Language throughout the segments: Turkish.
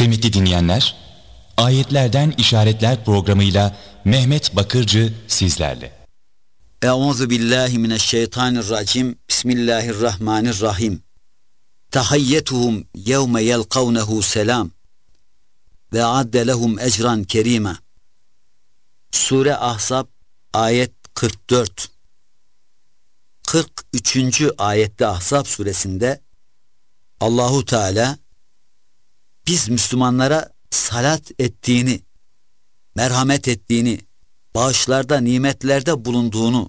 Kıymetli dinleyenler, Ayetlerden İşaretler programıyla Mehmet Bakırcı sizlerle. Euzu billahi mineşşeytanirracim. Bismillahirrahmanirrahim. Tahiyyetuhum yevme yelkavnehu selam ve adde lehum ecran kerima. Sure Ahzab ayet 44. 43. ayette Ahzab suresinde Allahu Teala biz Müslümanlara salat ettiğini, merhamet ettiğini, bağışlarda, nimetlerde bulunduğunu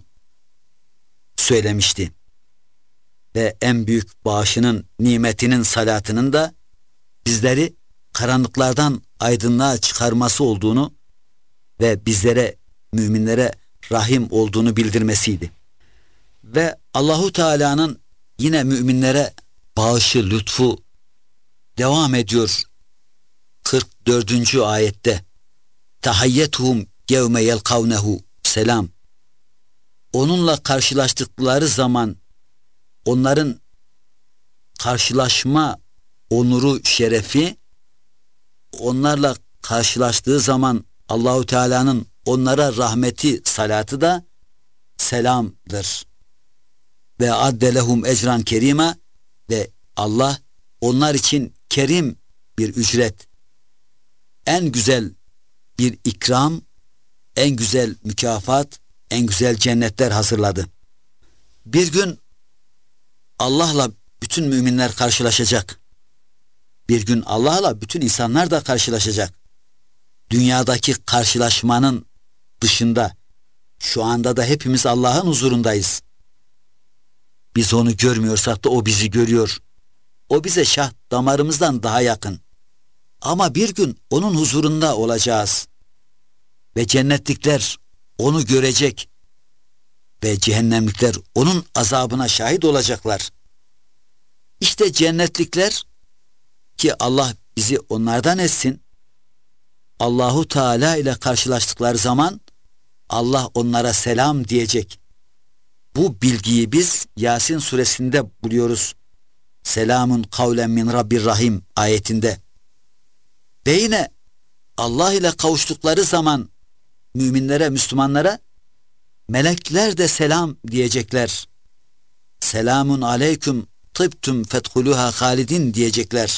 söylemişti. Ve en büyük bağışının, nimetinin, salatının da bizleri karanlıklardan aydınlığa çıkarması olduğunu ve bizlere, müminlere rahim olduğunu bildirmesiydi. Ve Allahu Teala'nın yine müminlere bağışı, lütfu devam ediyor. 44. ayette tahiyyetuhum yevme yelkavnehu selam. Onunla karşılaştıkları zaman onların karşılaşma onuru, şerefi, onlarla karşılaştığı zaman Allahu Teala'nın onlara rahmeti, salatı da selamdır. Ve adde lehum ecran kerima, ve Allah onlar için kerim bir ücret, en güzel bir ikram, en güzel mükafat, en güzel cennetler hazırladı. Bir gün Allah'la bütün müminler karşılaşacak. Bir gün Allah'la bütün insanlar da karşılaşacak. Dünyadaki karşılaşmanın dışında şu anda da hepimiz Allah'ın huzurundayız. Biz onu görmüyorsak da o bizi görüyor. O bize şah damarımızdan daha yakın. Ama bir gün onun huzurunda olacağız. Ve cennetlikler onu görecek. Ve cehennemlikler onun azabına şahit olacaklar. İşte cennetlikler, ki Allah bizi onlardan etsin, Allahu Teala ile karşılaştıkları zaman Allah onlara selam diyecek. Bu bilgiyi biz Yasin suresinde buluyoruz. Selamun kavlen min Rabbir Rahim ayetinde. Ve yine Allah ile kavuştukları zaman müminlere, Müslümanlara melekler de selam diyecekler. Selamun aleyküm tıbtum fethuluha halidin diyecekler.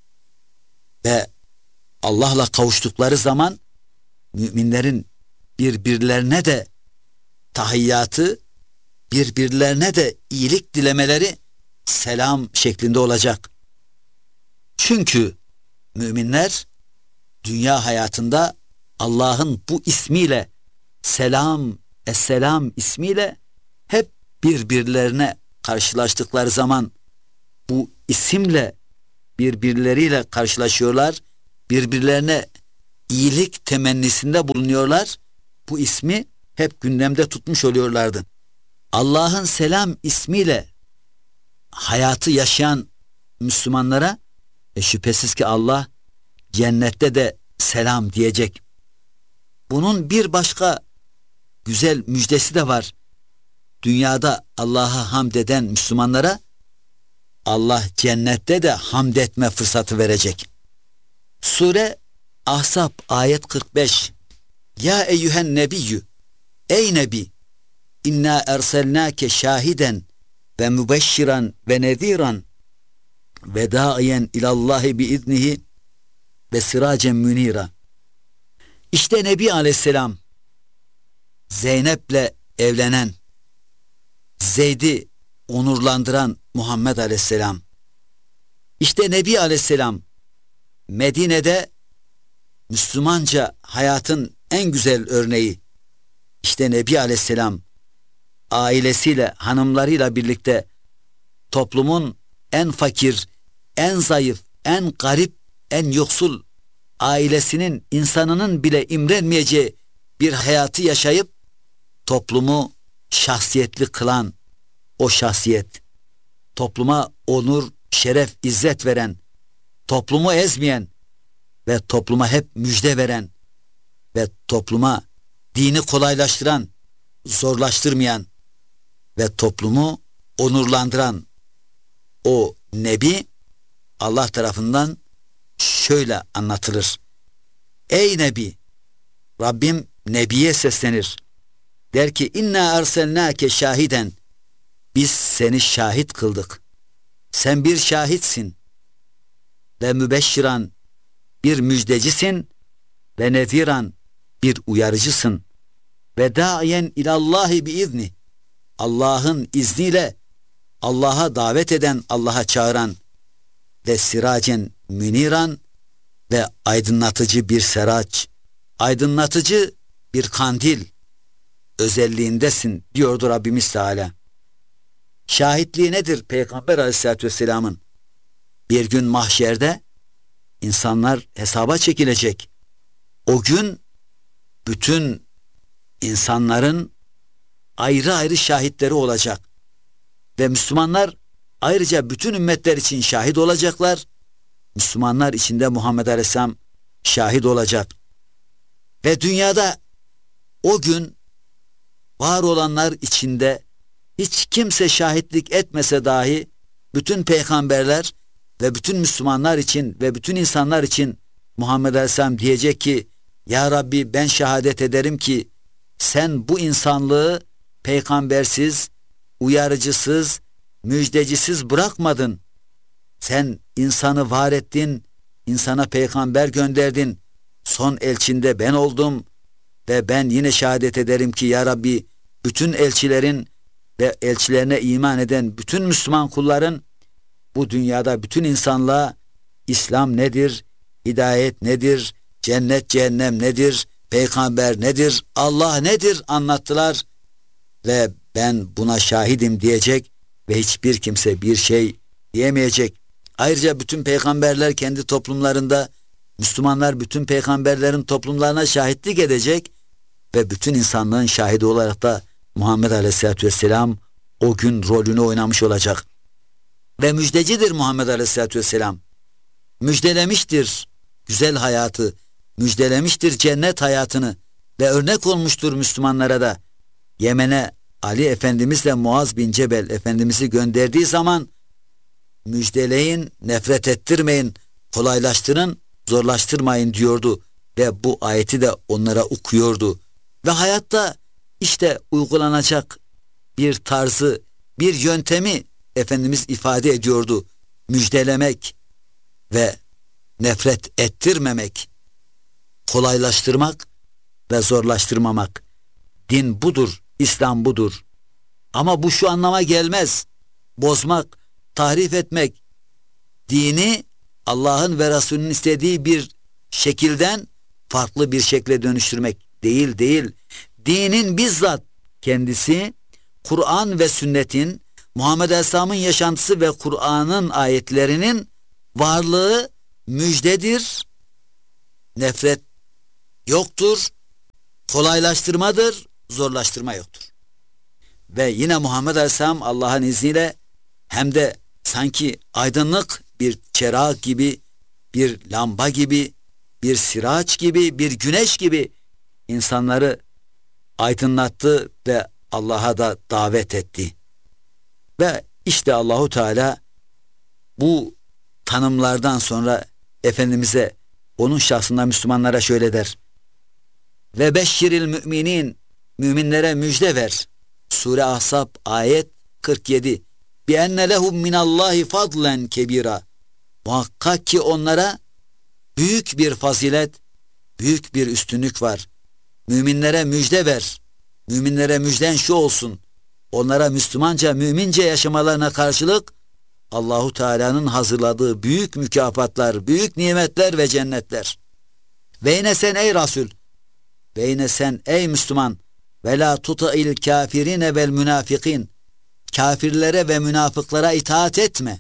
Ve Allah'la kavuştukları zaman müminlerin birbirlerine de tahiyyatı, birbirlerine de iyilik dilemeleri selam şeklinde olacak. Çünkü müminler dünya hayatında Allah'ın bu ismiyle, selam, esselam ismiyle hep birbirlerine karşılaştıkları zaman bu isimle birbirleriyle karşılaşıyorlar, birbirlerine iyilik temennisinde bulunuyorlar. Bu ismi hep gündemde tutmuş oluyorlardı. Allah'ın selam ismiyle hayatı yaşayan Müslümanlara şüphesiz ki Allah cennette de selam diyecek. Bunun bir başka güzel müjdesi de var. Dünyada Allah'a hamd eden Müslümanlara Allah cennette de hamd etme fırsatı verecek. Sure Ahzab ayet 45. Ya eyyühen nebiyyü, ey nebi, inna erselnâke şahiden ve mübeşşiran ve neziran ve dâiyen ilallahi biiznihi ve siracen münira. İşte Nebi Aleyhisselam, Zeynep'le evlenen, Zeyd'i onurlandıran Muhammed Aleyhisselam. İşte Nebi Aleyhisselam, Medine'de Müslümanca hayatın en güzel örneği. İşte Nebi Aleyhisselam, ailesiyle, hanımlarıyla birlikte toplumun en fakir, en zayıf, en garip, en yoksul ailesinin, insanının bile imrenmeyeceği bir hayatı yaşayıp toplumu şahsiyetli kılan o şahsiyet, topluma onur, şeref, izzet veren, toplumu ezmeyen ve topluma hep müjde veren ve topluma dini kolaylaştıran, zorlaştırmayan ve toplumu onurlandıran o Nebi Allah tarafından şöyle anlatılır. Ey Nebi! Rabbim Nebi'ye seslenir. Der ki inna arselnake şahiden. Biz seni şahit kıldık. Sen bir şahitsin. Ve mübeşşiran, bir müjdecisin. Ve nefiran, bir uyarıcısın. Ve da'iyen ilallahi biizni. Allah'ın izniyle Allah'a davet eden, Allah'a çağıran. Ve siracen müniran, ve aydınlatıcı bir seraç, aydınlatıcı bir kandil özelliğindesin diyordu Rabbimiz Teala. Şahitliği nedir Peygamber Aleyhisselatü Vesselam'ın? Bir gün mahşerde insanlar hesaba çekilecek. O gün bütün insanların ayrı ayrı şahitleri olacak. Ve Müslümanlar ayrıca bütün ümmetler için şahit olacaklar. Müslümanlar içinde Muhammed Aleyhisselam şahit olacak. Ve dünyada o gün var olanlar içinde hiç kimse şahitlik etmese dahi bütün peygamberler ve bütün Müslümanlar için ve bütün insanlar için Muhammed Aleyhisselam diyecek ki ya Rabbi ben şehadet ederim ki sen bu insanlığı peygambersiz, uyarıcısız, müjdecisiz bırakmadın. Sen insanı var ettin, insana peygamber gönderdin. Son elçinde ben oldum ve ben yine şehadet ederim ki ya Rabbi bütün elçilerin ve elçilerine iman eden bütün Müslüman kulların bu dünyada bütün insanlığa İslam nedir, hidayet nedir, cennet cehennem nedir, peygamber nedir, Allah nedir anlattılar ve ben buna şahidim diyecek ve hiçbir kimse bir şey diyemeyecek. Ayrıca bütün peygamberler kendi toplumlarında, Müslümanlar bütün peygamberlerin toplumlarına şahitlik edecek ve bütün insanlığın şahidi olarak da Muhammed Aleyhisselatü Vesselam o gün rolünü oynamış olacak. Ve müjdecidir Muhammed Aleyhisselatü Vesselam. Müjdelemiştir güzel hayatı, müjdelemiştir cennet hayatını ve örnek olmuştur Müslümanlara da. Yemen'e Ali Efendimizle Muaz bin Cebel Efendimiz'i gönderdiği zaman müjdeleyin, nefret ettirmeyin, kolaylaştırın, zorlaştırmayın diyordu ve bu ayeti de onlara okuyordu. Ve hayatta işte uygulanacak bir tarzı, bir yöntemi Efendimiz ifade ediyordu. Müjdelemek ve nefret ettirmemek, kolaylaştırmak ve zorlaştırmamak. Din budur, İslam budur. Ama bu şu anlama gelmez. Bozmak, tahrif etmek, dini Allah'ın ve Resulünün istediği bir şekilden farklı bir şekle dönüştürmek değil. Dinin bizzat kendisi Kur'an ve sünnetin, Muhammed Aleyhisselam'ın yaşantısı ve Kur'an'ın ayetlerinin varlığı müjdedir. Nefret yoktur, kolaylaştırmadır, zorlaştırma yoktur. Ve yine Muhammed Aleyhisselam Allah'ın izniyle hem de sanki aydınlık bir çırak gibi, bir lamba gibi, bir siraç gibi, bir güneş gibi insanları aydınlattı ve Allah'a da davet etti. Ve işte Allahu Teala bu tanımlardan sonra Efendimiz'e, onun şahsında Müslümanlara şöyle der. Ve beşşiril müminin, müminlere müjde ver. Sure Ahzab ayet 47. Bi enne lehum minallahi fadlen kebira. Muhakkak ki onlara büyük bir fazilet, büyük bir üstünlük var. Müminlere müjde ver. Müminlere müjden şu olsun. Onlara Müslümanca, mümince yaşamalarına karşılık Allahu Teala'nın hazırladığı büyük mükafatlar, büyük nimetler ve cennetler. Ve yine sen ey Resul, ve yine sen ey Müslüman, ve la tuta'il kafirine vel münafikin, kafirlere ve münafıklara itaat etme.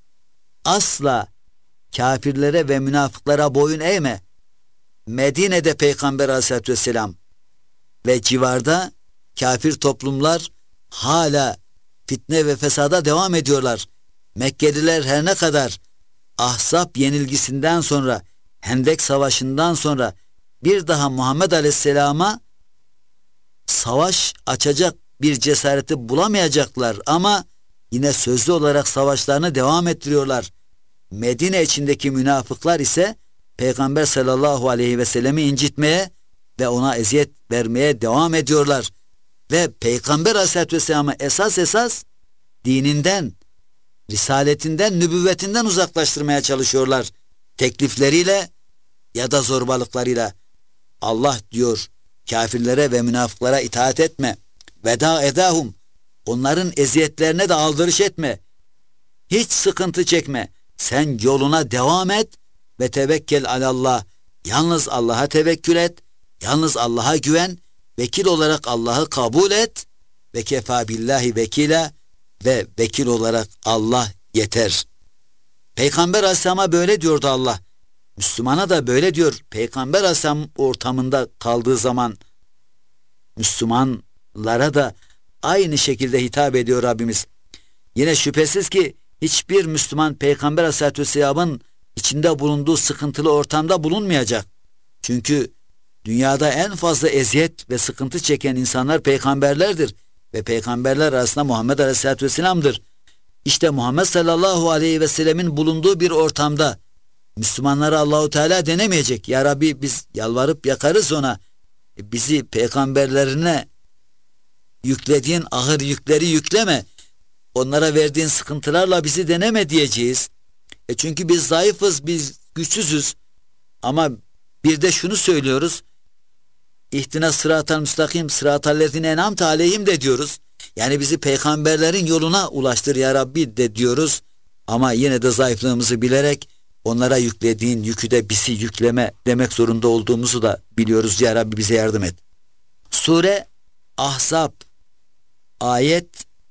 Asla kafirlere ve münafıklara boyun eğme. Medine'de Peygamber Aleyhisselatü Vesselam ve civarda kafir toplumlar hala fitne ve fesada devam ediyorlar. Mekkeliler her ne kadar Ahzab yenilgisinden sonra, Hendek Savaşı'ndan sonra bir daha Muhammed Aleyhisselam'a savaş açacak bir cesareti bulamayacaklar ama yine sözlü olarak savaşlarını devam ettiriyorlar. Medine içindeki münafıklar ise Peygamber sallallahu aleyhi ve sellemi incitmeye ve ona eziyet vermeye devam ediyorlar. Ve Peygamber aleyhissalatü vesselam'ı esas dininden, risaletinden, nübüvvetinden uzaklaştırmaya çalışıyorlar. Teklifleriyle ya da zorbalıklarıyla. Allah diyor kafirlere ve münafıklara itaat etme. Veda edahum. Onların eziyetlerine de aldırış etme. Hiç sıkıntı çekme. Sen yoluna devam et ve tevekkel alallah. Yalnız Allah'a tevekkül et. Yalnız Allah'a güven. Vekil olarak Allah'ı kabul et. Ve kefa billahi vekile. Ve vekil olarak Allah yeter. Peygamber Aleyhisselam'a böyle diyordu Allah. Müslümana da böyle diyor. Peygamber Aleyhisselam ortamında kaldığı zaman Müslümanlara da aynı şekilde hitap ediyor Rabbimiz. Yine şüphesiz ki hiçbir Müslüman Peygamber Aleyhisselatü Vesselam'ın içinde bulunduğu sıkıntılı ortamda bulunmayacak. Çünkü dünyada en fazla eziyet ve sıkıntı çeken insanlar peygamberlerdir. Ve peygamberler arasında Muhammed Aleyhisselatü Vesselam'dır. İşte Muhammed sallallahu aleyhi ve sellemin bulunduğu bir ortamda Müslümanlara Allahu Teala denemeyecek. Ya Rabbi biz yalvarıp yakarız ona. Bizi peygamberlerine yüklediğin ağır yükleri yükleme. Onlara verdiğin sıkıntılarla bizi deneme diyeceğiz. Çünkü biz zayıfız, biz güçsüzüz. Ama bir de şunu söylüyoruz. İhtina sıratal müstakim sıratal lezine en'amte aleyhim de diyoruz. Yani bizi peygamberlerin yoluna ulaştır ya Rabbi de diyoruz. Ama yine de zayıflığımızı bilerek onlara yüklediğin yükü de bizi yükleme demek zorunda olduğumuzu da biliyoruz. Ya Rabbi bize yardım et. Sure Ahzab ayet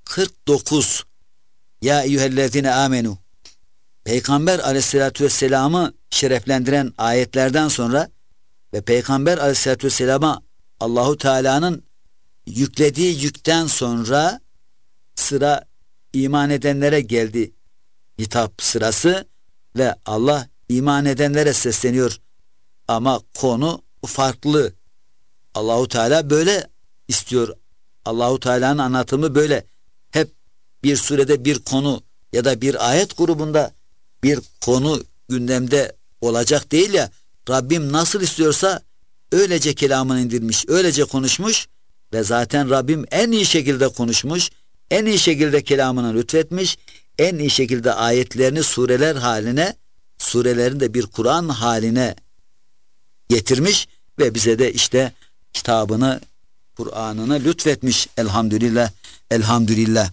49. Ya eyyühellezine amenu. Peygamber aleyhissalatü vesselam'ı şereflendiren ayetlerden sonra ve Peygamber aleyhissalatü vesselam'a Allahu Teala'nın yüklediği yükten sonra sıra iman edenlere geldi hitap sırası ve Allah iman edenlere sesleniyor. Ama konu farklı. Allahu Teala böyle istiyor. Allahu Teala'nın anlatımı böyle. Hep bir surede bir konu ya da bir ayet grubunda bir konu gündemde olacak değil ya. Rabbim nasıl istiyorsa öylece kelamını indirmiş, öylece konuşmuş ve zaten Rabbim en iyi şekilde konuşmuş, en iyi şekilde kelamını lütfetmiş, en iyi şekilde ayetlerini sureler haline, surelerin de bir Kur'an haline getirmiş ve bize de işte kitabını, Kur'an'ını lütfetmiş. Elhamdülillah, elhamdülillah.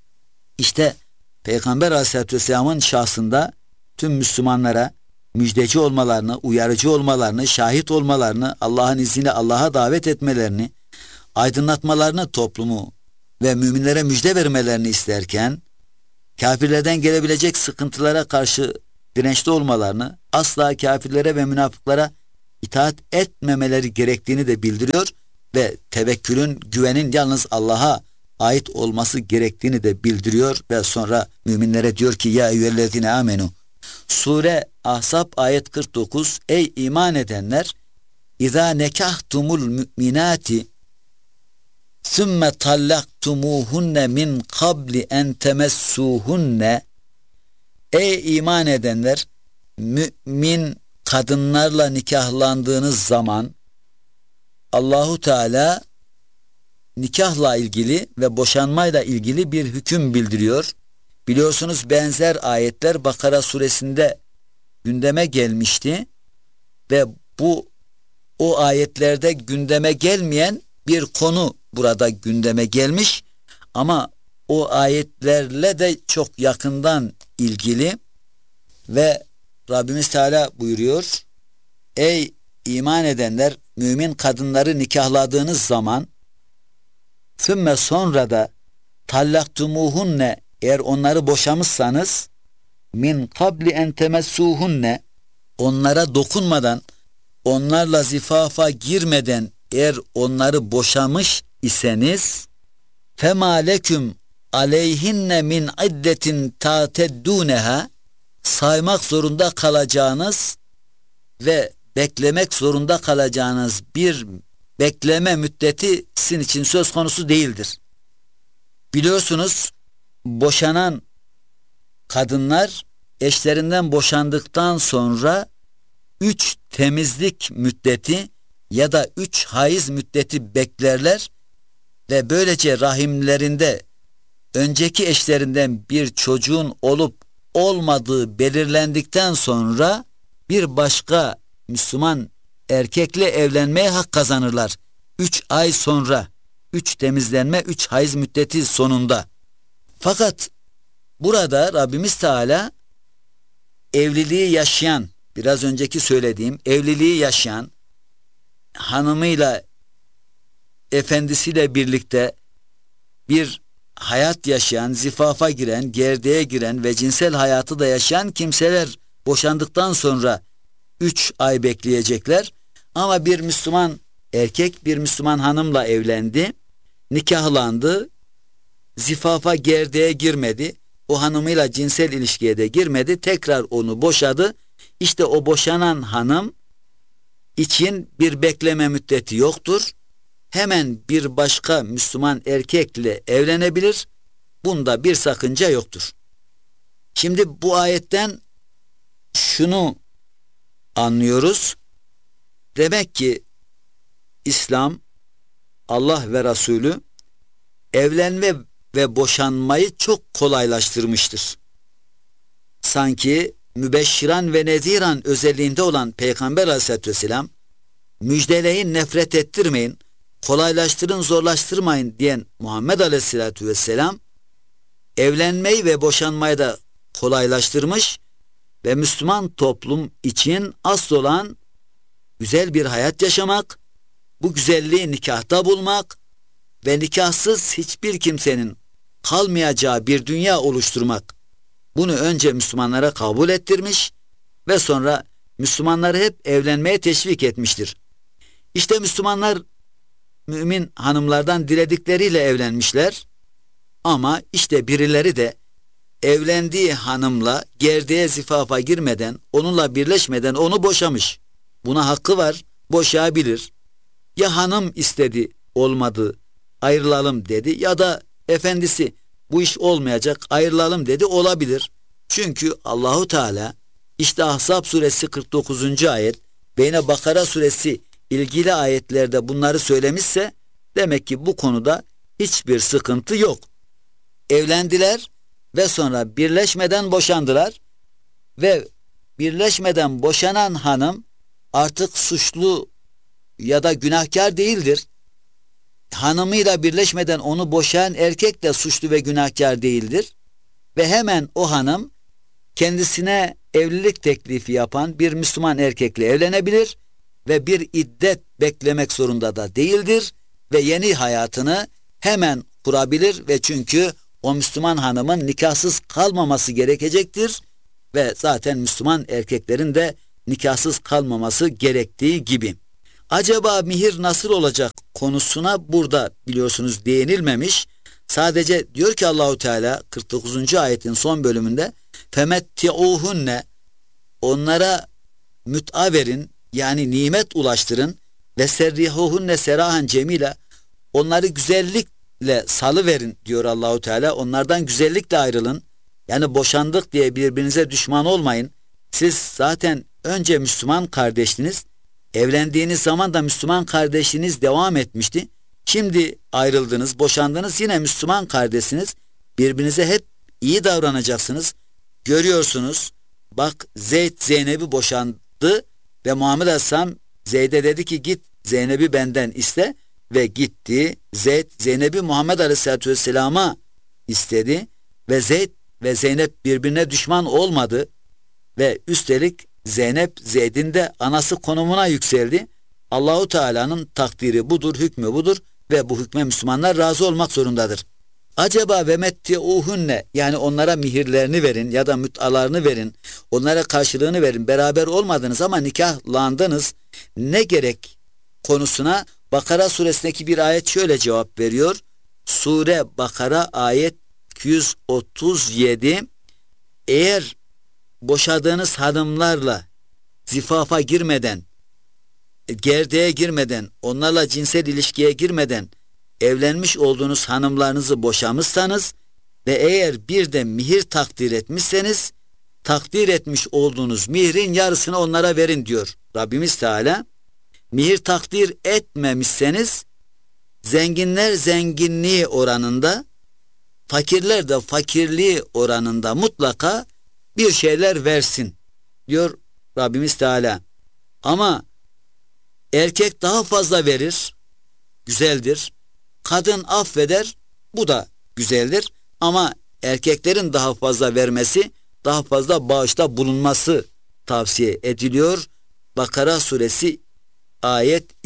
İşte Peygamber Aleyhisselatü Vesselam'ın şahsında tüm Müslümanlara müjdeci olmalarını, uyarıcı olmalarını, şahit olmalarını, Allah'ın izniyle Allah'a davet etmelerini, aydınlatmalarını toplumu ve müminlere müjde vermelerini isterken, kafirlerden gelebilecek sıkıntılara karşı dirençli olmalarını, asla kafirlere ve münafıklara itaat etmemeleri gerektiğini de bildiriyor ve tevekkülün, güvenin yalnız Allah'a ait olması gerektiğini de bildiriyor ve sonra müminlere diyor ki ya eyyühellezine amenu. Sure Ahzab ayet 49. Ey iman edenler, İzâ nekahtumul mü'minâti sümme tallaktumuhunne min kabli en temessûhunne. Ey iman edenler, mümin kadınlarla nikahlandığınız zaman Allahu Teala nikahla ilgili ve boşanmayla ilgili bir hüküm bildiriyor. Biliyorsunuz benzer ayetler Bakara suresinde gündeme gelmişti ve o ayetlerde gündeme gelmeyen bir konu burada gündeme gelmiş ama o ayetlerle de çok yakından ilgili ve Rabbimiz Teala buyuruyor. Ey iman edenler, mümin kadınları nikahladığınız zaman sümme sonra da tallaktumuhunne, eğer onları boşamışsanız min kabli en temessuhunne, onlara dokunmadan, onlarla zifafa girmeden eğer onları boşamış iseniz fema leküm aleyhinne min iddetin ta'tedduneha, saymak zorunda kalacağınız ve beklemek zorunda kalacağınız bir bekleme müddeti sizin için söz konusu değildir. Biliyorsunuz boşanan kadınlar eşlerinden boşandıktan sonra 3 temizlik müddeti ya da 3 hayız müddeti beklerler ve böylece rahimlerinde önceki eşlerinden bir çocuğun olup olmadığı belirlendikten sonra bir başka Müslüman erkekle evlenmeye hak kazanırlar. 3 ay sonra, 3 temizlenme, 3 hayız müddeti sonunda. Fakat burada Rabbimiz Teala evliliği yaşayan, biraz önceki söylediğim evliliği yaşayan, hanımıyla, efendisiyle birlikte bir hayat yaşayan, zifafa giren, gerdeğe giren ve cinsel hayatı da yaşayan kimseler boşandıktan sonra 3 ay bekleyecekler. Ama bir Müslüman erkek bir Müslüman hanımla evlendi, nikahlandı, zifafa, gerdeğe girmedi, o hanımıyla cinsel ilişkiye de girmedi, tekrar onu boşadı. İşte o boşanan hanım için bir bekleme müddeti yoktur. Hemen bir başka Müslüman erkekle evlenebilir. Bunda bir sakınca yoktur. Şimdi bu ayetten şunu anlıyoruz. Demek ki İslam, Allah ve Resulü evlenme ve boşanmayı çok kolaylaştırmıştır. Sanki mübeşşiran ve neziran özelliğinde olan Peygamber Aleyhisselatü Vesselam, müjdeleyin, nefret ettirmeyin, kolaylaştırın, zorlaştırmayın diyen Muhammed Aleyhisselatü Vesselam, evlenmeyi ve boşanmayı da kolaylaştırmış ve Müslüman toplum için asıl olan güzel bir hayat yaşamak, bu güzelliği nikahta bulmak ve nikahsız hiçbir kimsenin kalmayacağı bir dünya oluşturmak. Bunu önce Müslümanlara kabul ettirmiş ve sonra Müslümanları hep evlenmeye teşvik etmiştir. İşte Müslümanlar mümin hanımlardan diledikleriyle evlenmişler ama işte birileri de evlendiği hanımla gerdeğe, zifafa girmeden, onunla birleşmeden onu boşamış. Buna hakkı var, boşayabilir. Ya hanım istedi, olmadı, ayrılalım dedi, ya da efendisi bu iş olmayacak, ayrılalım dedi, olabilir. Çünkü Allahu Teala işte Ahzab suresi 49. ayet ve yine Bakara suresi ilgili ayetlerde bunları söylemişse demek ki bu konuda hiçbir sıkıntı yok. Evlendiler ve sonra birleşmeden boşandılar ve birleşmeden boşanan hanım artık suçlu ya da günahkar değildir. Hanımıyla birleşmeden onu boşayan erkek de suçlu ve günahkar değildir. Ve hemen o hanım kendisine evlilik teklifi yapan bir Müslüman erkekle evlenebilir ve bir iddet beklemek zorunda da değildir ve yeni hayatını hemen kurabilir ve çünkü o Müslüman hanımın nikahsız kalmaması gerekecektir ve zaten Müslüman erkeklerin de nikahsız kalmaması gerektiği gibi. Acaba mihir nasıl olacak konusuna burada biliyorsunuz değinilmemiş. Sadece diyor ki Allahu Teala 49. ayetin son bölümünde femetti'uhunne, onlara müt'a verin, yani nimet ulaştırın ve serrihuhunne serahan cemile, onları güzellikle salıverin diyor Allahu Teala. Onlardan güzellikle ayrılın. Yani boşandık diye birbirinize düşman olmayın. Siz zaten önce Müslüman kardeşiniz, evlendiğiniz zaman da Müslüman kardeşiniz devam etmişti. Şimdi ayrıldınız, boşandınız, yine Müslüman kardeşiniz. Birbirinize hep iyi davranacaksınız. Görüyorsunuz, bak Zeyd Zeynep'i boşandı ve Muhammed Aleyhisselam Zeyd'e dedi ki git Zeynep'i benden iste ve gitti. Zeyd Zeynep'i Muhammed Aleyhisselatü Vesselam'a istedi ve Zeyd ve Zeynep birbirine düşman olmadı ve üstelik Zeynep Zeyd'in de anası konumuna yükseldi. Allahu Teala'nın takdiri budur, hükmü budur ve bu hükme Müslümanlar razı olmak zorundadır. Acaba ve metti'uhunne, yani onlara mihirlerini verin ya da müt'alarını verin, onlara karşılığını verin, beraber olmadınız ama nikahlandınız, ne gerek konusuna Bakara suresindeki bir ayet şöyle cevap veriyor. Sure Bakara ayet 237, eğer boşadığınız hanımlarla zifafa girmeden, gerdeğe girmeden, onlarla cinsel ilişkiye girmeden evlenmiş olduğunuz hanımlarınızı boşamışsanız ve eğer bir de mihir takdir etmişseniz takdir etmiş olduğunuz mihrin yarısını onlara verin diyor Rabbimiz Teala. Mihir takdir etmemişseniz zenginler zenginliği oranında, fakirler de fakirliği oranında mutlaka bir şeyler versin diyor Rabbimiz Teala. Ama erkek daha fazla verir, güzeldir. Kadın affeder, bu da güzeldir. Ama erkeklerin daha fazla vermesi, daha fazla bağışta bulunması tavsiye ediliyor. Bakara suresi ayet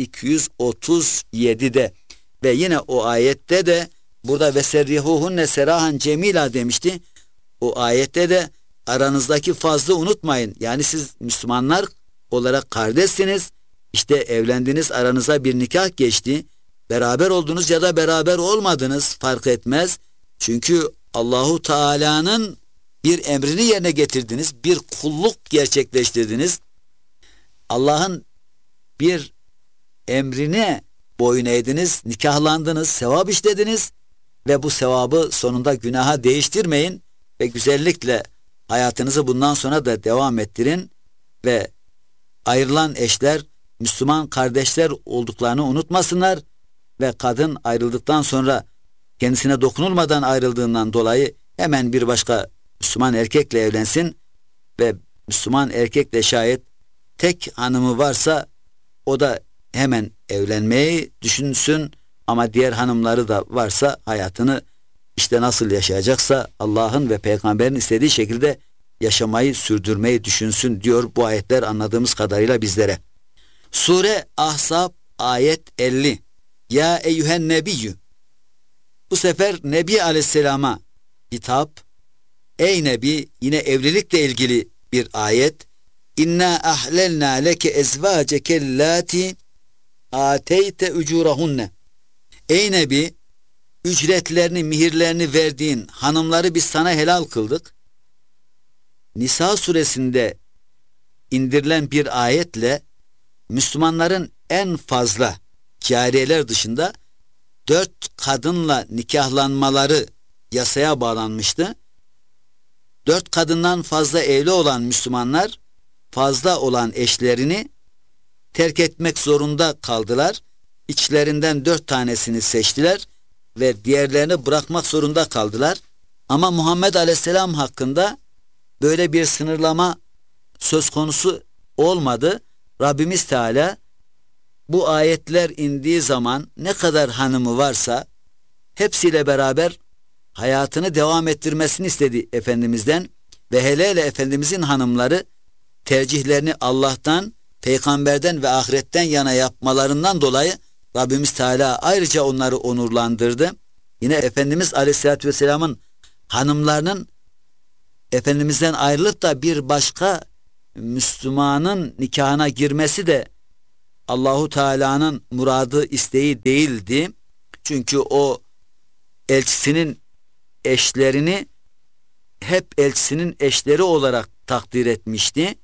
237'de ve yine o ayette de burada veserrihuhunne serahan cemila demişti. O ayette de aranızdaki fazla unutmayın. Yani siz Müslümanlar olarak kardeşsiniz. İşte evlendiniz, aranıza bir nikah geçti. Beraber oldunuz ya da beraber olmadınız fark etmez. Çünkü Allahu Teala'nın bir emrini yerine getirdiniz. Bir kulluk gerçekleştirdiniz. Allah'ın bir emrine boyun eğdiniz, nikahlandınız, sevap işlediniz ve bu sevabı sonunda günaha değiştirmeyin ve güzellikle hayatınızı bundan sonra da devam ettirin ve ayrılan eşler Müslüman kardeşler olduklarını unutmasınlar ve kadın ayrıldıktan sonra kendisine dokunulmadan ayrıldığından dolayı hemen bir başka Müslüman erkekle evlensin ve Müslüman erkekle şayet tek hanımı varsa o da hemen evlenmeyi düşünsün ama diğer hanımları da varsa hayatını işte nasıl yaşayacaksa Allah'ın ve peygamberin istediği şekilde yaşamayı sürdürmeyi düşünsün diyor bu ayetler anladığımız kadarıyla bizlere. Sure Ahzab ayet 50. Ya eyyühen nebiyyü. Bu sefer Nebi Aleyhisselam'a hitap. Ey Nebi, yine evlilikle ilgili bir ayet. İnna ahlelna leke ezvacekellati ateyte ucurahunne. Ey Nebi, ücretlerini, mihirlerini verdiğin hanımları biz sana helal kıldık. Nisa suresinde indirilen bir ayetle Müslümanların en fazla cariyeler dışında 4 kadınla nikahlanmaları yasaya bağlanmıştı. 4 kadından fazla evli olan Müslümanlar fazla olan eşlerini terk etmek zorunda kaldılar. İçlerinden 4 tanesini seçtiler ve diğerlerini bırakmak zorunda kaldılar. Ama Muhammed Aleyhisselam hakkında böyle bir sınırlama söz konusu olmadı. Rabbimiz Teala bu ayetler indiği zaman ne kadar hanımı varsa hepsiyle beraber hayatını devam ettirmesini istedi Efendimiz'den ve hele hele Efendimiz'in hanımları tercihlerini Allah'tan, peygamberden ve ahiretten yana yapmalarından dolayı Rabbimiz Teala ayrıca onları onurlandırdı. Yine Efendimiz Aleyhisselatü Vesselam'ın hanımlarının Efendimiz'den ayrılıp da bir başka Müslümanın nikahına girmesi de Allahu Teala'nın muradı, isteği değildi. Çünkü o elçisinin eşlerini hep elçisinin eşleri olarak takdir etmişti.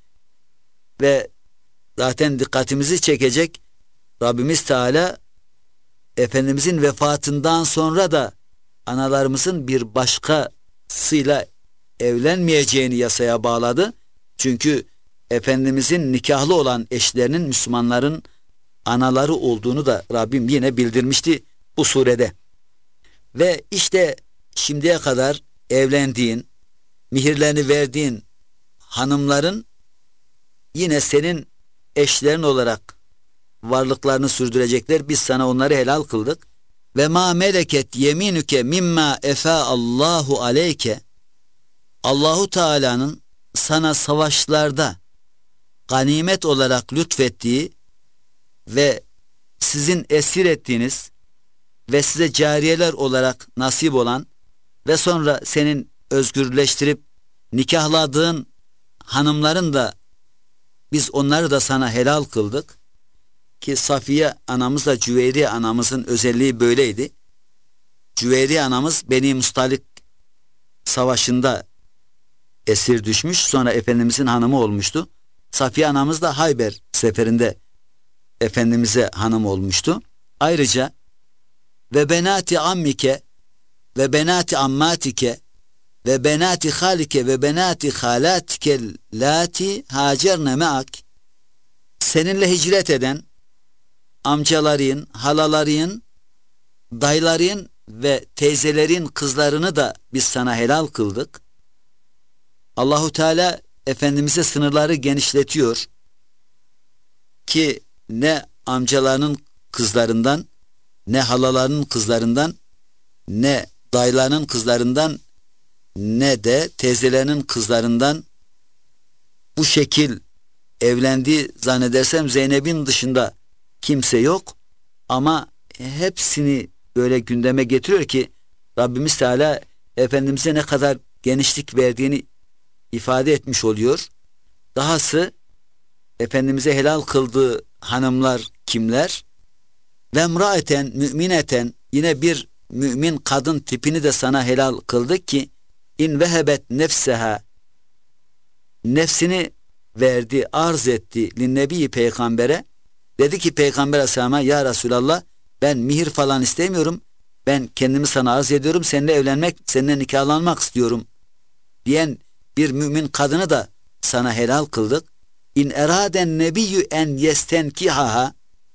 Ve zaten dikkatimizi çekecek Rabbimiz Teala Efendimizin vefatından sonra da analarımızın bir başkasıyla evlenmeyeceğini yasaya bağladı. Çünkü Efendimizin nikahlı olan eşlerinin Müslümanların anaları olduğunu da Rabbim yine bildirmişti bu surede. Ve işte şimdiye kadar evlendiğin, mihirlerini verdiğin hanımların yine senin eşlerin olarak varlıklarını sürdürecekler. Biz sana onları helal kıldık. Ve ma meleket yeminüke mimma efa Allahu aleyke. Allahu Teala'nın sana savaşlarda ganimet olarak lütfettiği ve sizin esir ettiğiniz ve size cariyeler olarak nasip olan ve sonra senin özgürleştirip nikahladığın hanımların da biz onları da sana helal kıldık. Ki Safiye anamızla Cüveyriye anamızın özelliği böyleydi. Cüveyriye anamız Beni Mustalik savaşında esir düşmüş, sonra Efendimizin hanımı olmuştu. Safiye anamız da Hayber seferinde Efendimiz'e hanım olmuştu. Ayrıca ve benati ammike ve benati ammatike ve benati halike ve benati halatike lati hacerne me'ak. Seninle hicret eden amcaların, halaların, dayıların ve teyzelerin kızlarını da biz sana helal kıldık. Allahu Teala Efendimiz'e sınırları genişletiyor ki ne amcalarının kızlarından, ne halalarının kızlarından, ne dayılarının kızlarından, ne de teyzelerinin kızlarından bu şekil evlendiği zannedersem Zeynep'in dışında kimse yok. Ama hepsini böyle gündeme getiriyor ki Rabbimiz Teala Efendimiz'e ne kadar genişlik verdiğini ifade etmiş oluyor. Dahası Efendimiz'e helal kıldığı hanımlar kimler? Ve emraeten mümineten, yine bir mümin kadın tipini de sana helal kıldık ki in vehebet nefseha, nefsini verdi, arz etti linnebi peygambere. Dedi ki Peygamber Aleyhisselam'a, ya Resulallah, ben mihir falan istemiyorum. Ben kendimi sana arz ediyorum. Seninle evlenmek, seninle nikahlanmak istiyorum diyen bir mümin kadını da sana helal kıldık. İn eraden nebiyyü en yestenkihaha,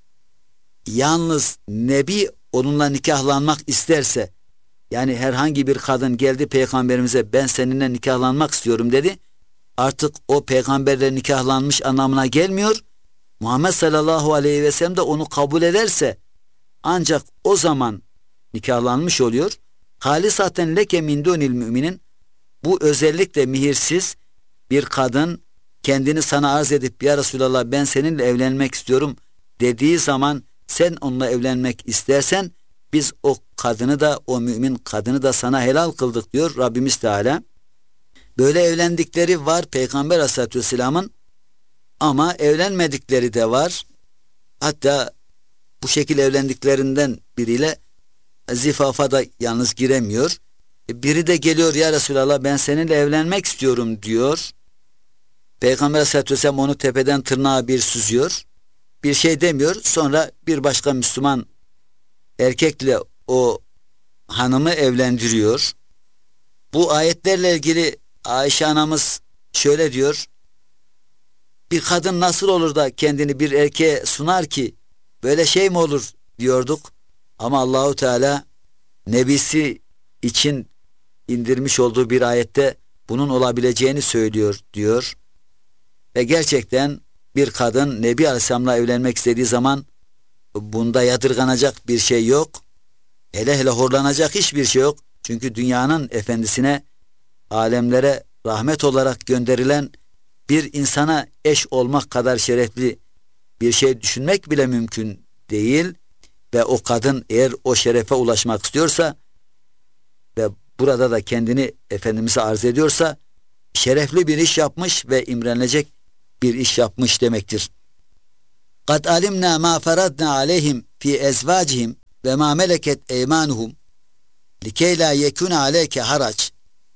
yalnız nebi onunla nikahlanmak isterse, yani herhangi bir kadın geldi peygamberimize ben seninle nikahlanmak istiyorum dedi. Artık o peygamberle nikahlanmış anlamına gelmiyor. Muhammed sallallahu aleyhi ve sellem de onu kabul ederse ancak o zaman nikahlanmış oluyor. Halisaten leke min dunil müminin, bu özellikle mihirsiz bir kadın kendini sana arz edip ya Resulallah ben seninle evlenmek istiyorum dediği zaman sen onunla evlenmek istersen biz o kadını da, o mümin kadını da sana helal kıldık diyor Rabbimiz Teala. Böyle evlendikleri var Peygamber Aleyhisselatü Vesselam'ın, ama evlenmedikleri de var. Hatta bu şekilde evlendiklerinden biriyle zifafa da yalnız giremiyor. Biri de geliyor ya Resulallah ben seninle evlenmek istiyorum diyor. Peygamber Aleyhisselatü Vesselam onu tepeden tırnağa bir süzüyor. Bir şey demiyor. Sonra bir başka Müslüman erkekle o hanımı evlendiriyor. Bu ayetlerle ilgili Ayşe anamız şöyle diyor. Bir kadın nasıl olur da kendini bir erkeğe sunar ki, böyle şey mi olur diyorduk. Ama Allahu Teala nebisi için indirmiş olduğu bir ayette bunun olabileceğini söylüyor diyor. Ve gerçekten bir kadın Nebi Aleyhisselam'la evlenmek istediği zaman bunda yadırganacak bir şey yok. Hele hele horlanacak hiçbir şey yok. Çünkü dünyanın efendisine, alemlere rahmet olarak gönderilen bir insana eş olmak kadar şerefli bir şey düşünmek bile mümkün değil. Ve o kadın eğer o şerefe ulaşmak istiyorsa ve burada da kendini Efendimiz'e arz ediyorsa şerefli bir iş yapmış ve imrenilecek bir iş yapmış demektir. قَدْ عَلِمْنَا مَا فَرَدْنَا عَلَيْهِمْ فِي اَزْوَاجِهِمْ وَمَا مَلَكَتْ اَيْمَانُهُمْ لِكَيْ لَا يَكُنَ عَلَيْكَ harac.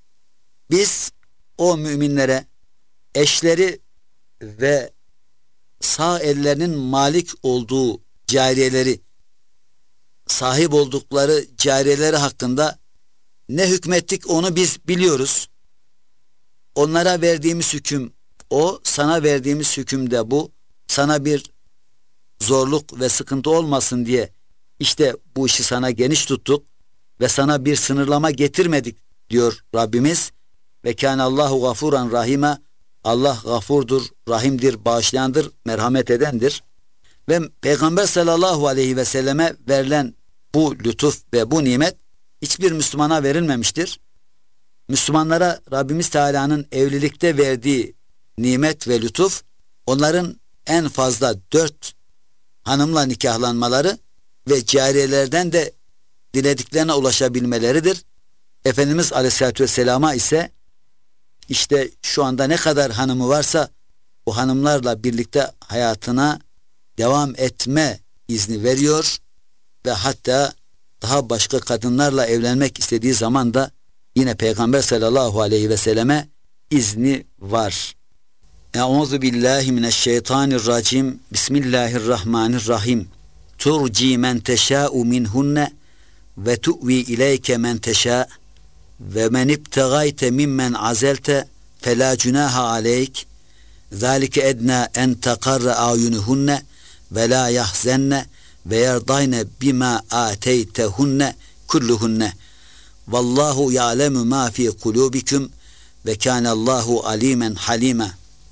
Biz o müminlere eşleri ve sağ ellerinin malik olduğu cariyeleri, sahip oldukları cariyeleri hakkında ne hükmettik onu biz biliyoruz. Onlara verdiğimiz hüküm o, sana verdiğimiz hüküm de bu. Sana bir zorluk ve sıkıntı olmasın diye işte bu işi sana geniş tuttuk ve sana bir sınırlama getirmedik diyor Rabbimiz. Ve kânallâhu gafûran rahîmâ, Allah gafurdur, rahimdir, bağışlayandır, merhamet edendir. Ve Peygamber sallallahu aleyhi ve selleme verilen bu lütuf ve bu nimet hiçbir Müslümana verilmemiştir. Müslümanlara Rabbimiz Teala'nın evlilikte verdiği nimet ve lütuf, onların en fazla 4 hanımla nikahlanmaları ve cariyelerden de dilediklerine ulaşabilmeleridir. Efendimiz Aleyhisselatü Vesselam'a ise işte şu anda ne kadar hanımı varsa o hanımlarla birlikte hayatına devam etme izni veriyor ve hatta daha başka kadınlarla evlenmek istediği zaman da yine Peygamber sallallahu aleyhi ve selleme izni var. Euzu billahi mineşşeytanirracim. Bismillahirrahmanirrahim. Turci men teşâ'u minhunne ve tu'vi ileyke men teşâ' ve men ibtegayte mimmen azelte fela cunaha aleyk zalike edna en takarra ayunuhunne ve la yahzenne ve yerdayne bima ateytehunne kulluhunne vallahu ya'lemu ma fi kulubikum ve kânallahu alimen halima.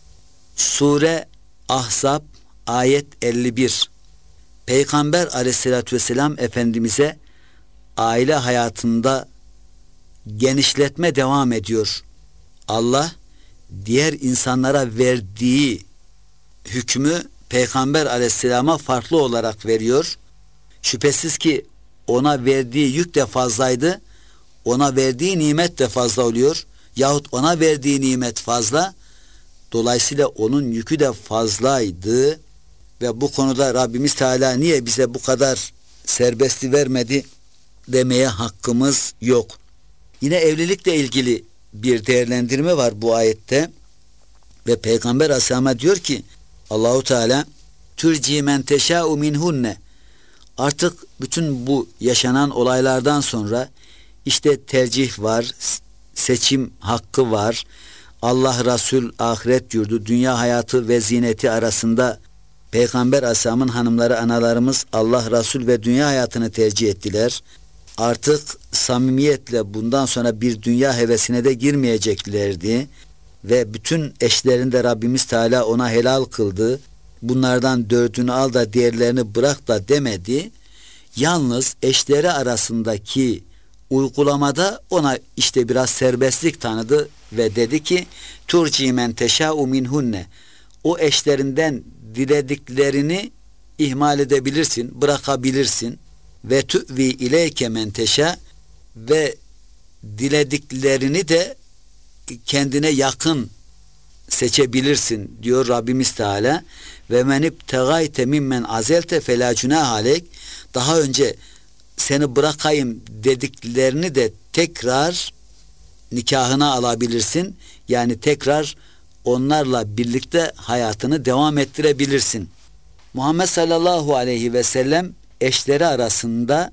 Sure Ahzab ayet 51. Peygamber aleyhissalatü vesselam Efendimiz'e aile hayatında genişletme devam ediyor. Allah diğer insanlara verdiği hükmü Peygamber aleyhisselama farklı olarak veriyor. Şüphesiz ki ona verdiği yük de fazlaydı. Ona verdiği nimet de fazla oluyor. Yahut ona verdiği nimet fazla. Dolayısıyla onun yükü de fazlaydı. Ve bu konuda Rabbimiz Teala niye bize bu kadar serbestli vermedi demeye hakkımız yok. Yine evlilikle ilgili bir değerlendirme var bu ayette. Ve Peygamber Aleyhisselam'a diyor ki Allahu Teala türci men teşâ'u minhunne. Artık bütün bu yaşanan olaylardan sonra işte tercih var, seçim hakkı var. Allah, Resul, ahiret yurdu, dünya hayatı ve zineti arasında Peygamber Aleyhisselam'ın hanımları, analarımız Allah, Resul ve dünya hayatını tercih ettiler. Artık samimiyetle bundan sonra bir dünya hevesine de girmeyeceklerdi. Ve bütün eşlerini de Rabbimiz Teala ona helal kıldı. Bunlardan 4'ünü al da diğerlerini bırak da demedi. Yalnız eşleri arasındaki uygulamada ona işte biraz serbestlik tanıdı ve dedi ki turci men teşâ'u minhunne. O eşlerinden dilediklerini ihmal edebilirsin, bırakabilirsin. Ve tu'vi ileyke men teşâ ve dilediklerini de kendine yakın seçebilirsin diyor Rabbimiz Teala. Ve men ibtegayte mimmen azelte felâ cunâh aleyk. Daha önce seni bırakayım dediklerini de tekrar nikahına alabilirsin. Yani tekrar onlarla birlikte hayatını devam ettirebilirsin. Muhammed sallallahu aleyhi ve sellem eşleri arasında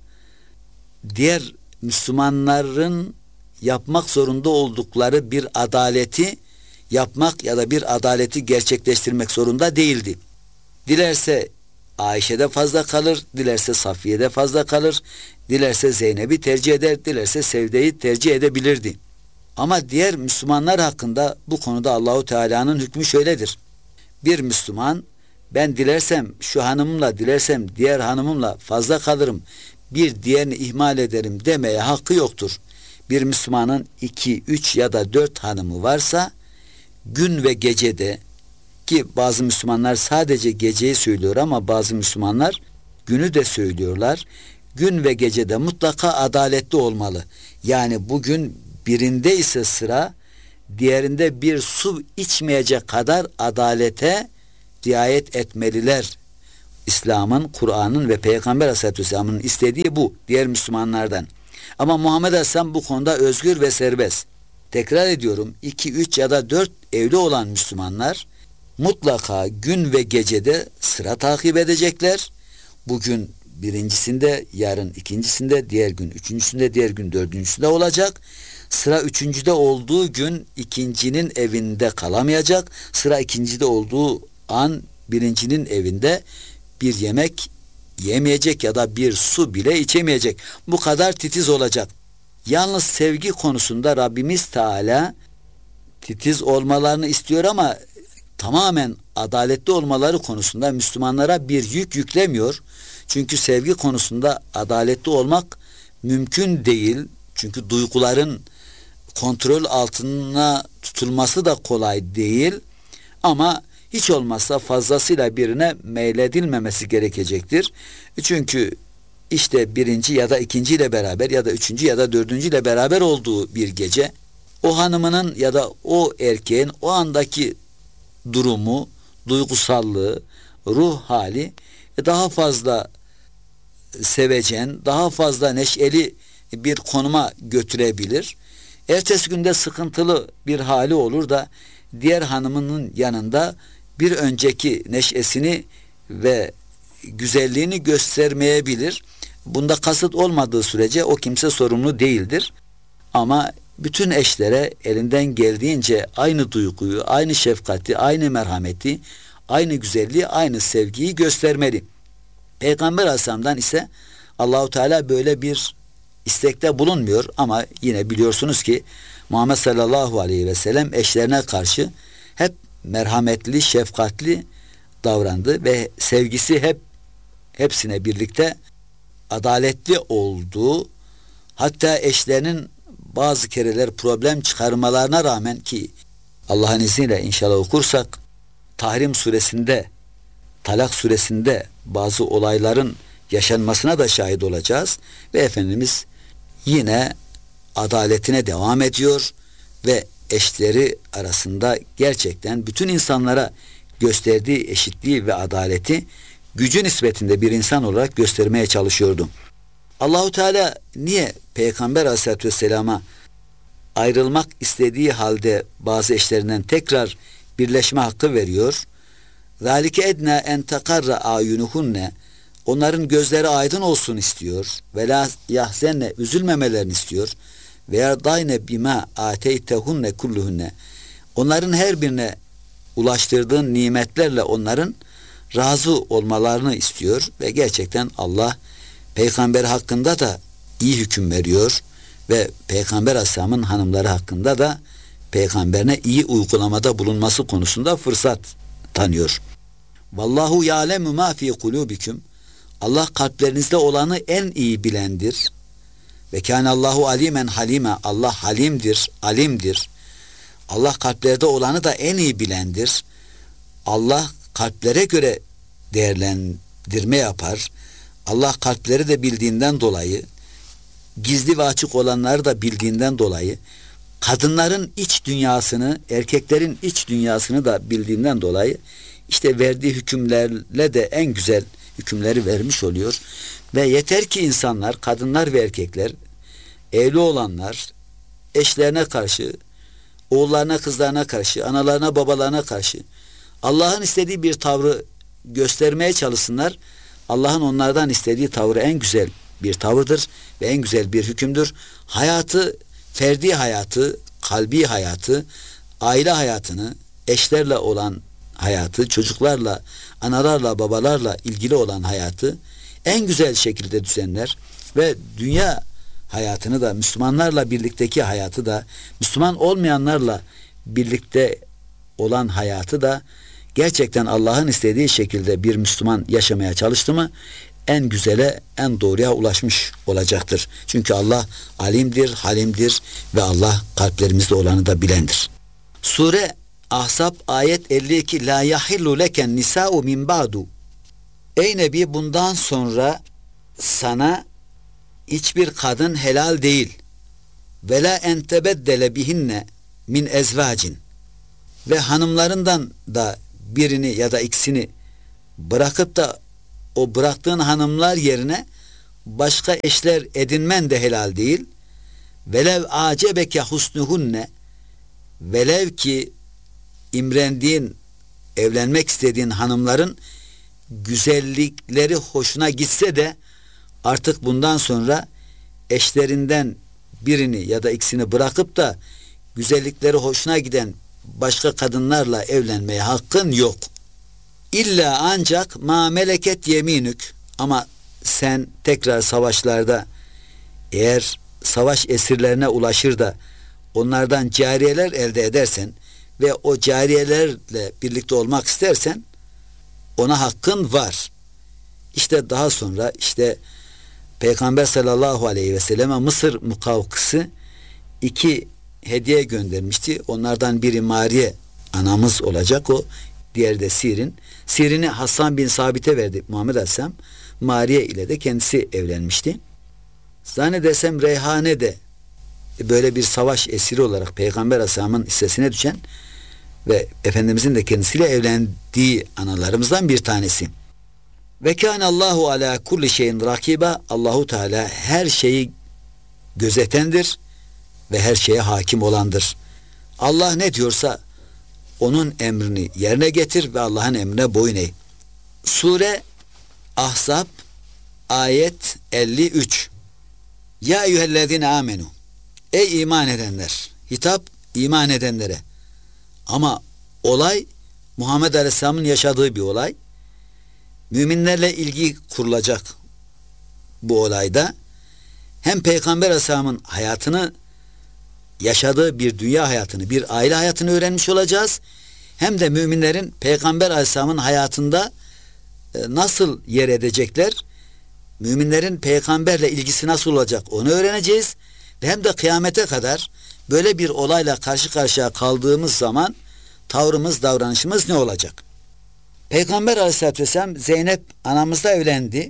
diğer Müslümanların yapmak zorunda oldukları bir adaleti yapmak ya da bir adaleti gerçekleştirmek zorunda değildi. Dilerse Ayşe'de fazla kalır, dilerse Safiye'de fazla kalır, dilerse Zeynep'i tercih eder, dilerse Sevde'yi tercih edebilirdi. Ama diğer Müslümanlar hakkında bu konuda Allahu Teala'nın hükmü şöyledir. Bir Müslüman ben dilersem şu hanımımla, dilersem diğer hanımımla fazla kalırım, bir diğerini ihmal ederim demeye hakkı yoktur. Bir Müslümanın 2, 3 ya da 4 hanımı varsa gün ve gecede, ki bazı Müslümanlar sadece geceyi söylüyor ama bazı Müslümanlar günü de söylüyorlar. Gün ve gecede mutlaka adaletli olmalı. Yani bugün birinde ise sıra, diğerinde bir su içmeyecek kadar adalete riayet etmeliler. İslam'ın, Kur'an'ın ve Peygamber Aleyhisselatü Vesselam'ın istediği bu diğer Müslümanlardan. Ama Muhammed Aleyhisselam bu konuda özgür ve serbest. Tekrar ediyorum, 2, 3 ya da 4 evli olan Müslümanlar mutlaka gün ve gecede sıra takip edecekler. Bugün birincisinde, yarın ikincisinde, diğer gün üçüncüsünde, diğer gün dördüncüsünde olacak. Sıra üçüncüde olduğu gün ikincinin evinde kalamayacak. Sıra ikincide olduğu an birincinin evinde bir yemek yemeyecek ya da bir su bile içemeyecek. Bu kadar titiz olacak. Yalnız sevgi konusunda Rabbimiz Teala titiz olmalarını istiyor ama tamamen adaletli olmaları konusunda Müslümanlara bir yük yüklemiyor. Çünkü sevgi konusunda adaletli olmak mümkün değil. Çünkü duyguların kontrol altına tutulması da kolay değil. Ama hiç olmazsa fazlasıyla birine meyledilmemesi gerekecektir. Çünkü işte birinci ya da ikinciyle beraber ya da üçüncü ya da dördüncüyle beraber olduğu bir gece o hanımının ya da o erkeğin o andaki durumu, duygusallığı, ruh hali daha fazla sevecen, daha fazla neşeli bir konuma götürebilir. Ertesi günde sıkıntılı bir hali olur da diğer hanımının yanında bir önceki neşesini ve güzelliğini göstermeyebilir. Bunda kasıt olmadığı sürece o kimse sorumlu değildir. Ama bütün eşlere elinden geldiğince aynı duyguyu, aynı şefkati, aynı merhameti, aynı güzelliği, aynı sevgiyi göstermeli. Peygamber Aleyhisselam'dan ise Allahu Teala böyle bir istekte bulunmuyor ama yine biliyorsunuz ki Muhammed sallallahu aleyhi ve sellem eşlerine karşı hep merhametli, şefkatli davrandı ve sevgisi hepsine birlikte adaletli olduğu, hatta eşlerinin bazı kereler problem çıkarmalarına rağmen, ki Allah'ın izniyle inşallah okursak Tahrim suresinde, Talak suresinde bazı olayların yaşanmasına da şahit olacağız ve Efendimiz yine adaletine devam ediyor ve eşleri arasında gerçekten bütün insanlara gösterdiği eşitliği ve adaleti gücü nispetinde bir insan olarak göstermeye çalışıyordu. Allahu Teala niye Peygamber Aleyhisselatü Vesselam'a ayrılmak istediği halde bazı eşlerinden tekrar birleşme hakkı veriyor? Zalike edna en takarra ayunuhunne, onların gözleri aydın olsun istiyor ve la yahzenne, üzülmemelerini istiyor ve yardayne bima ateytehunne kulluhunne, onların her birine ulaştırdığın nimetlerle onların razı olmalarını istiyor ve gerçekten Allah peygamber hakkında da iyi hüküm veriyor ve Peygamber Aleyhisselam'ın hanımları hakkında da peygamberine iyi uygulamada bulunması konusunda fırsat tanıyor. Vallahu ya'lemu ma fi kulubikum, Allah kalplerinizde olanı en iyi bilendir. Ve kânallahu alimen halime, Allah halimdir, alimdir. Allah kalplerde olanı da en iyi bilendir. Allah kalplere göre değerlendirme yapar. Allah kalpleri de bildiğinden dolayı, gizli ve açık olanları da bildiğinden dolayı, kadınların iç dünyasını, erkeklerin iç dünyasını da bildiğinden dolayı işte verdiği hükümlerle de en güzel hükümleri vermiş oluyor. Ve yeter ki insanlar, kadınlar ve erkekler, evli olanlar eşlerine karşı, oğullarına, kızlarına karşı, analarına, babalarına karşı Allah'ın istediği bir tavrı göstermeye çalışsınlar. Allah'ın onlardan istediği tavrı en güzel bir tavırdır ve en güzel bir hükümdür. Hayatı, ferdi hayatı, kalbi hayatı, aile hayatını, eşlerle olan hayatı, çocuklarla, analarla, babalarla ilgili olan hayatı en güzel şekilde düzenler ve dünya hayatını da, Müslümanlarla birlikteki hayatı da, Müslüman olmayanlarla birlikte olan hayatı da gerçekten Allah'ın istediği şekilde bir Müslüman yaşamaya çalıştı mı en güzele, en doğruya ulaşmış olacaktır. Çünkü Allah alimdir, halimdir ve Allah kalplerimizde olanı da bilendir. Sure Ahzab ayet 52, la yahillu leken nisa'u min ba'du. Ey Nebi, bundan sonra sana hiçbir kadın helal değil. Ve la en tebeddele bihinne min ezvacin. Ve hanımlarından da birini ya da ikisini bırakıp da o bıraktığın hanımlar yerine başka eşler edinmen de helal değil. Velev acebeke husnuhunne, velev ki imrendiğin, evlenmek istediğin hanımların güzellikleri hoşuna gitse de artık bundan sonra eşlerinden birini ya da ikisini bırakıp da güzellikleri hoşuna giden başka kadınlarla evlenmeye hakkın yok. İlla ancak ma meleket yeminük, ama sen tekrar savaşlarda eğer savaş esirlerine ulaşır da onlardan cariyeler elde edersen ve o cariyelerle birlikte olmak istersen ona hakkın var. İşte daha sonra Peygamber sallallahu aleyhi ve selleme Mısır mukavkısı 2 hediye göndermişti. Onlardan biri Mariye anamız olacak, o diğeri de Sirin. Sirin'i Hasan bin Sabit'e verdi Muhammed Aleyhisselam. Mariye ile de kendisi evlenmişti. Zannedersem Reyhane de böyle bir savaş esiri olarak Peygamber Aleyhisselam'ın hissesine düşen ve Efendimizin de kendisiyle evlendiği analarımızdan bir tanesi. Ve kânallahu alâ kulli şeyin rakiba, Allahu Teala her şeyi gözetendir ve her şeye hakim olandır. Allah ne diyorsa onun emrini yerine getir ve Allah'ın emrine boyun eğ. Sure Ahzab ayet 53. Ya eyyühellezine amenu, Ey iman edenler. Hitap iman edenlere. Ama olay Muhammed Aleyhisselam'ın yaşadığı bir olay. Müminlerle ilgi kurulacak bu olayda. Hem Peygamber Aleyhisselam'ın hayatını, yaşadığı bir dünya hayatını, bir aile hayatını öğrenmiş olacağız. Hem de müminlerin Peygamber Aleyhisselam'ın hayatında nasıl yer edecekler, müminlerin peygamberle ilgisi nasıl olacak onu öğreneceğiz. Ve hem de kıyamete kadar böyle bir olayla karşı karşıya kaldığımız zaman tavrımız, davranışımız ne olacak? Peygamber Aleyhisselatü Vesselam Zeynep anamızla evlendi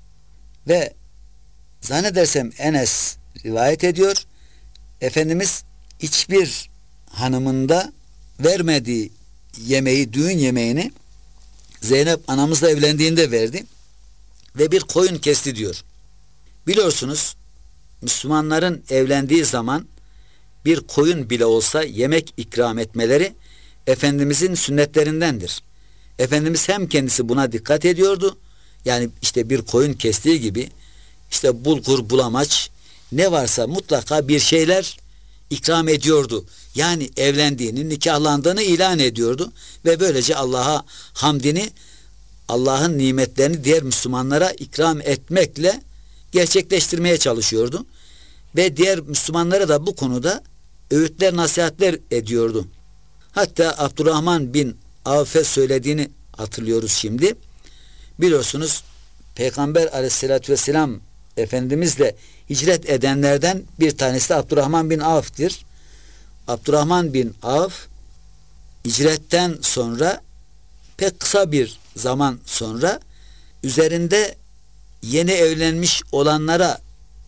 ve zannedersem Enes rivayet ediyor. Efendimiz hiçbir hanımında vermediği yemeği, düğün yemeğini Zeynep anamızla evlendiğinde verdi ve bir koyun kesti diyor. Biliyorsunuz Müslümanların evlendiği zaman bir koyun bile olsa yemek ikram etmeleri Efendimizin sünnetlerindendir. Efendimiz hem kendisi buna dikkat ediyordu. Yani işte bir koyun kestiği gibi işte bulgur, bulamaç ne varsa mutlaka bir şeyler ikram ediyordu. Yani evlendiğini, nikahlandığını ilan ediyordu ve böylece Allah'a hamdini, Allah'ın nimetlerini diğer Müslümanlara ikram etmekle gerçekleştirmeye çalışıyordu. Ve diğer Müslümanlara da bu konuda öğütler, nasihatler ediyordu. Hatta Abdurrahman bin Avf'e söylediğini hatırlıyoruz şimdi. Biliyorsunuz Peygamber Aleyhisselatü Vesselam Efendimizle hicret edenlerden bir tanesi de Abdurrahman bin Avf'tir. Abdurrahman bin Avf hicretten sonra pek kısa bir zaman sonra üzerinde yeni evlenmiş olanlara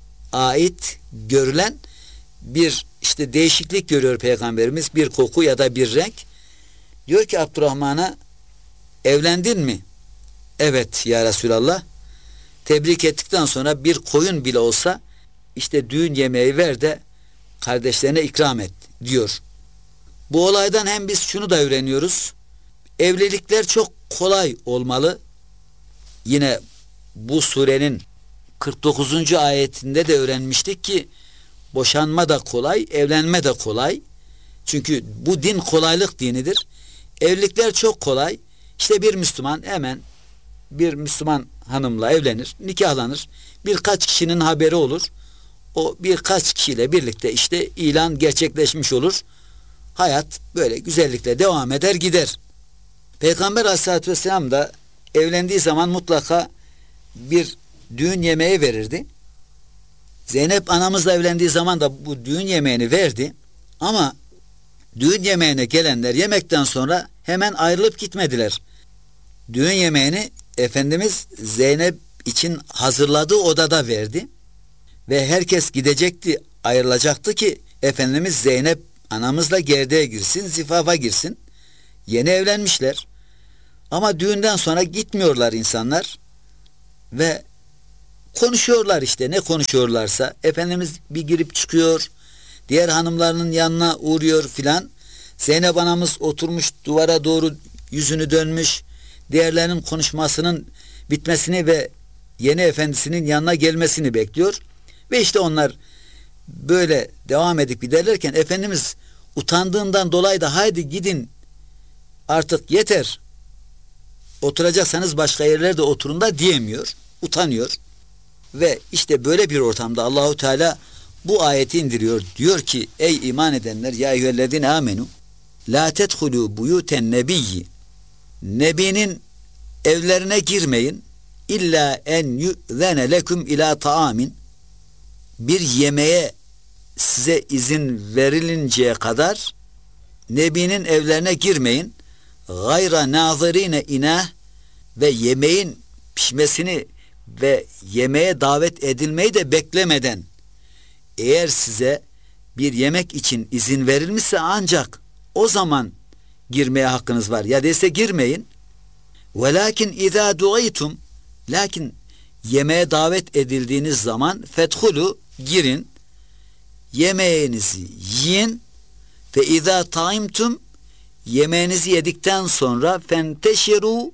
ait görülen bir işte değişiklik görüyor Peygamberimiz, bir koku ya da bir renk. Diyor ki Abdurrahman'a, evlendin mi? Evet ya Resulallah. Tebrik ettikten sonra bir koyun bile olsa işte düğün yemeği ver de kardeşlerine ikram et diyor. Bu olaydan hem biz şunu da öğreniyoruz. Evlilikler çok kolay olmalı. Yine bu surenin 49. ayetinde de öğrenmiştik ki boşanma da kolay, evlenme de kolay. Çünkü bu din kolaylık dinidir. Evlilikler çok kolay. İşte bir Müslüman hemen bir Müslüman hanımla evlenir, nikahlanır. Birkaç kişinin haberi olur. O birkaç kişiyle birlikte işte ilan gerçekleşmiş olur. Hayat böyle güzellikle devam eder gider. Peygamber Aleyhisselatü Vesselam da evlendiği zaman mutlaka bir düğün yemeği verirdi. Zeynep anamızla evlendiği zaman da bu düğün yemeğini verdi. Ama düğün yemeğine gelenler yemekten sonra hemen ayrılıp gitmediler. Düğün yemeğini Efendimiz Zeynep için hazırladığı odada verdi. Ve herkes gidecekti, ayrılacaktı ki Efendimiz Zeynep anamızla gerdeğe girsin, zifafa girsin. Yeni evlenmişler. Ama düğünden sonra gitmiyorlar insanlar. Ve konuşuyorlar işte, ne konuşuyorlarsa. Efendimiz bir girip çıkıyor. Diğer hanımlarının yanına uğruyor filan. Zeynep anamız oturmuş duvara doğru yüzünü dönmüş. Diğerlerinin konuşmasının bitmesini ve yeni efendisinin yanına gelmesini bekliyor. Ve işte onlar böyle devam edip giderlerken Efendimiz utandığından dolayı da haydi gidin artık yeter, oturacaksanız başka yerlerde oturun da diyemiyor. Utanıyor. Ve işte böyle bir ortamda Allahu Teala bu ayeti indiriyor. Diyor ki ey iman edenler, ya eyyühellezine amenu la tedhulu buyuten nebiyyi, Nebinin evlerine girmeyin illa en yu'zene leküm ila taamin, bir yemeğe size izin verilinceye kadar Nebinin evlerine girmeyin. Gayra nazirine inah, ve yemeğin pişmesini ve yemeğe davet edilmeyi de beklemeden, eğer size bir yemek için izin verilmişse ancak o zaman girmeye hakkınız var. Ya değilse girmeyin. Velakin izâ duaytum, lakin yemeğe davet edildiğiniz zaman fethulu, girin, yemeğinizi yiyin. Fe izâ taimtum, yemeğinizi yedikten sonra fenteşiru,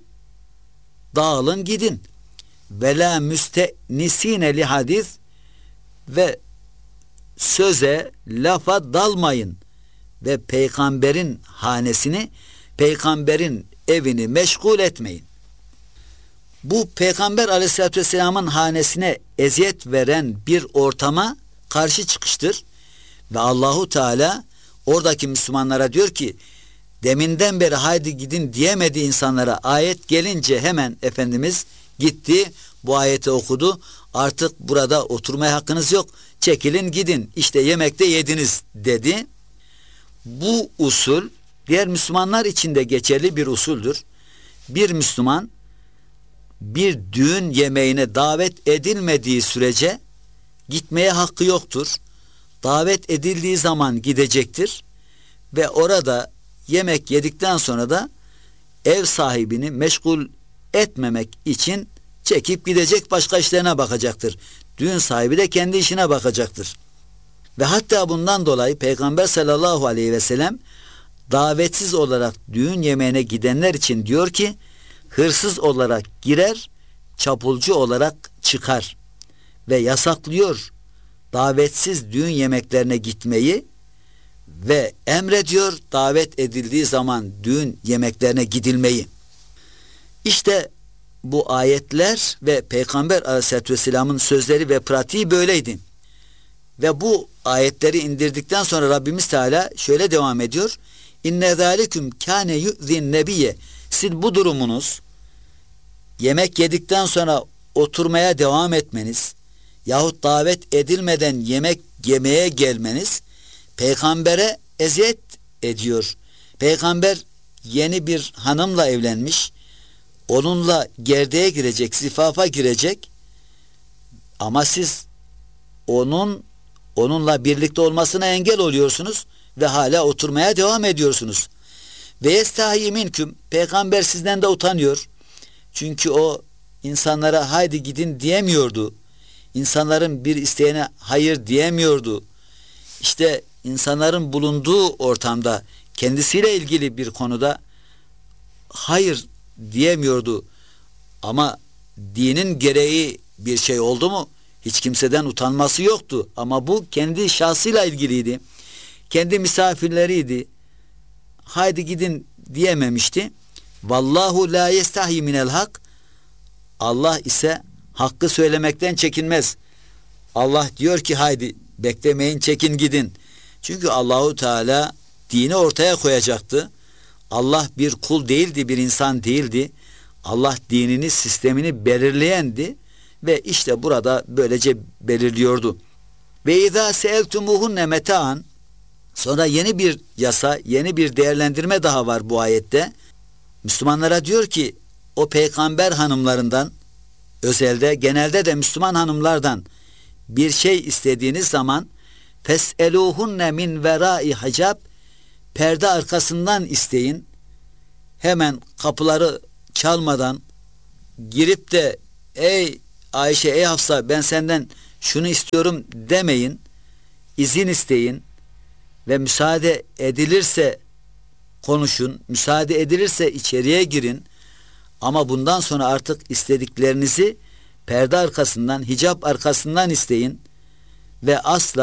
dağılın gidin. Ve la müstenisine li hadis, ve söze, lafa dalmayın ve peygamberin hanesini, peygamberin evini meşgul etmeyin. Bu Peygamber Aleyhisselatü Vesselam'ın hanesine eziyet veren bir ortama karşı çıkıştır. Ve Allahu Teala oradaki Müslümanlara diyor ki, deminden beri haydi gidin diyemedi insanlara, ayet gelince hemen Efendimiz gitti, bu ayeti okudu. Artık burada oturmaya hakkınız yok, çekilin gidin, işte yemekte yediniz dedi. Bu usul diğer Müslümanlar için de geçerli bir usuldür. Bir Müslüman bir düğün yemeğine davet edilmediği sürece gitmeye hakkı yoktur. Davet edildiği zaman gidecektir ve orada yemek yedikten sonra da ev sahibini meşgul etmemek için çekip gidecek, başka işlerine bakacaktır. Düğün sahibi de kendi işine bakacaktır. Ve hatta bundan dolayı Peygamber sallallahu aleyhi ve sellem davetsiz olarak düğün yemeğine gidenler için diyor ki, hırsız olarak girer, çapulcu olarak çıkar ve yasaklıyor davetsiz düğün yemeklerine gitmeyi ve emrediyor davet edildiği zaman düğün yemeklerine gidilmeyi. İşte bu ayetler ve Peygamber Aleyhisselatü Vesselam'ın sözleri ve pratiği böyleydi. Ve bu ayetleri indirdikten sonra Rabbimiz Teala şöyle devam ediyor. İnne zâliküm kâne yu'zin nebiyye. Sizin bu durumunuz, yemek yedikten sonra oturmaya devam etmeniz yahut davet edilmeden yemek yemeye gelmeniz peygambere eziyet ediyor. Peygamber yeni bir hanımla evlenmiş, onunla gerdeğe girecek, zifafa girecek ama siz onunla birlikte olmasına engel oluyorsunuz ve hala oturmaya devam ediyorsunuz. Ve yestahi minküm, peygamber sizden de utanıyor. Çünkü o insanlara haydi gidin diyemiyordu. İnsanların bir isteğine hayır diyemiyordu. İşte insanların bulunduğu ortamda kendisiyle ilgili bir konuda hayır diyemiyordu. Ama dinin gereği bir şey oldu mu hiç kimseden utanması yoktu. Ama bu kendi şahsıyla ilgiliydi. Kendi misafirleriydi. Haydi gidin diyememişti. Vallahu la yestahi minel hak. Allah ise hakkı söylemekten çekinmez. Allah diyor ki haydi beklemeyin, çekin gidin. Çünkü Allahu Teala dini ortaya koyacaktı. Allah bir kul değildi, bir insan değildi. Allah dinini, sistemini belirleyendi ve işte burada böylece belirliyordu. Ve izâ seeltumuhunne meta'an, sonra yeni bir yasa, yeni bir değerlendirme daha var bu ayette. Müslümanlara diyor ki o peygamber hanımlarından, özelde genelde de Müslüman hanımlardan bir şey istediğiniz zaman fes'eluhunne min verai hicab, perde arkasından isteyin. Hemen kapıları çalmadan girip de ey Ayşe, ey Hafsa ben senden şunu istiyorum demeyin. İzin isteyin ve müsaade edilirse konuşun, müsaade edilirse içeriye girin. Ama bundan sonra artık istediklerinizi perde arkasından, hicap arkasından isteyin ve asla